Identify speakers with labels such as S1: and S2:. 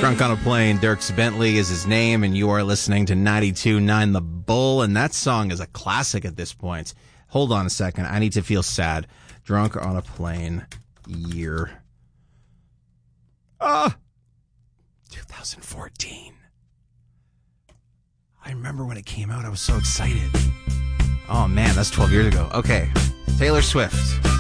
S1: Drunk on a Plane. Dierks Bentley is his name, and you are listening to 92.9 The Bull, and that song is a classic at this point. Hold on a second. I need to feel sad. Drunk on a Plane year. 2014. I remember when it came out. I was so excited. Oh, man, that's 12 years ago. Okay. Taylor Swift.